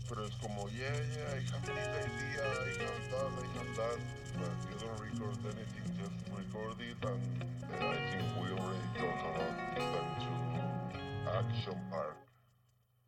Pero it's como, yeah, I have this idea, I have that. But you don't record anything, just record it, and then I think we already talk about it's time to action part.